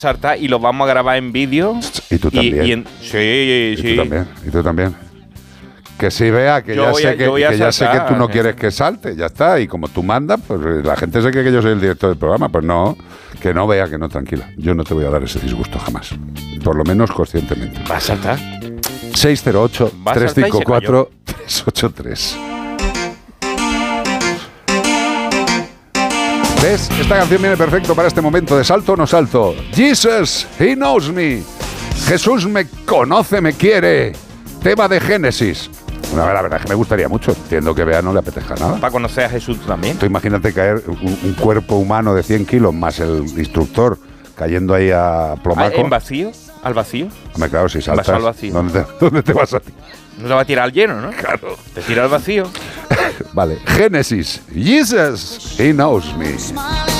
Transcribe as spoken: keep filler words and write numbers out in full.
saltar y lo vamos a grabar en vídeo. Y tú también. Y, y en, sí, y sí. tú también. Y tú también. Que si vea que, Yo ya, voy sé, a- que, yo voy a que ya sé que saltar, tú no eh. quieres que salte, ya está. Y como tú mandas, pues la gente se cree que yo soy el director del programa. Pues no, que no vea, que no, tranquila. Yo no te voy a dar ese disgusto jamás. Por lo menos conscientemente. Va a saltar. seis cero ocho, Va a tres saltar y cinco se cuatro, tres ocho tres. ¿Ves? Esta canción viene perfecto para este momento de salto o no salto. Jesus, He knows me. Jesús me conoce, me quiere. Tema de Génesis. Bueno, la verdad es que me gustaría mucho. Entiendo que Bea no le apetezca nada. Para conocer a Jesús tú también. Tú imagínate caer un, un cuerpo humano de cien kilos más el instructor cayendo ahí a Ah, plomaco. ¿En vacío? ¿Al vacío? Hombre, claro, si saltas, Vas al vacío. ¿dónde te, dónde te vas a ti? No te va a tirar al lleno, ¿no? Claro. Te tira al vacío. Vale, Génesis. Jesus, He knows me.